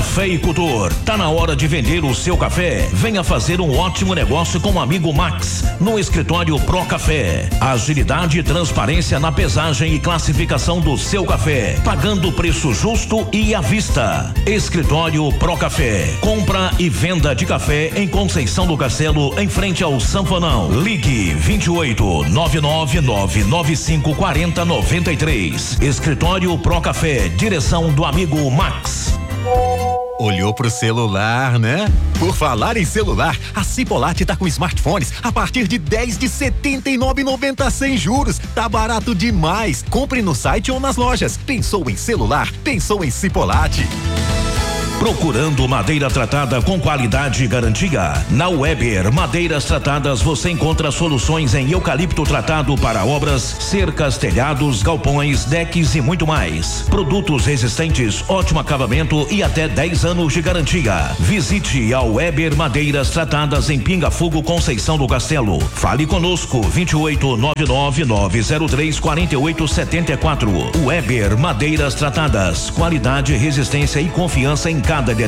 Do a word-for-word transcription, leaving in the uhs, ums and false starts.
Cafeicultor, tá na hora de vender o seu café? Venha fazer um ótimo negócio com o amigo Max, no escritório Pro Café. Agilidade e transparência na pesagem e classificação do seu café, pagando preço justo e à vista. Escritório Pro Café, compra e venda de café em Conceição do Castelo, em frente ao Sanfonão. Ligue vinte e oito, nove nove nove nove cinco quatro zero nove três. Escritório Pro Café, direção do amigo Max. Olhou pro celular, né? Por falar em celular, a Cipolate tá com smartphones a partir de dez de setenta e nove e noventa sem juros. Tá barato demais. Compre no site ou nas lojas. Pensou em celular? Pensou em Cipolate. Procurando madeira tratada com qualidade e garantia? Na Weber Madeiras Tratadas você encontra soluções em eucalipto tratado para obras, cercas, telhados, galpões, decks e muito mais. Produtos resistentes, ótimo acabamento e até dez anos de garantia. Visite a Weber Madeiras Tratadas em Pinga Fogo, Conceição do Castelo. Fale conosco vinte e oito, nove nove nove zero três quatro oito sete quatro. Weber Madeiras Tratadas, qualidade, resistência e confiança em cada detalhe.